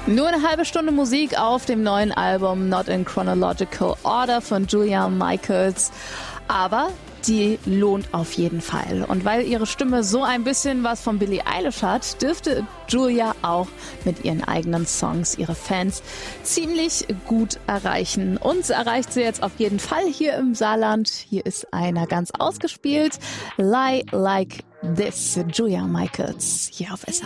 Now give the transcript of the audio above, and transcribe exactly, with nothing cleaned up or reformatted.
Nur eine halbe Stunde Musik auf dem neuen Album Not in Chronological Order von Julia Michaels. Aber die lohnt auf jeden Fall. Und weil ihre Stimme so ein bisschen was von Billie Eilish hat, dürfte Julia auch mit ihren eigenen Songs ihre Fans ziemlich gut erreichen. Uns erreicht sie jetzt auf jeden Fall hier im Saarland. Hier ist einer ganz ausgespielt. Lie Like This, Julia Michaels, hier auf S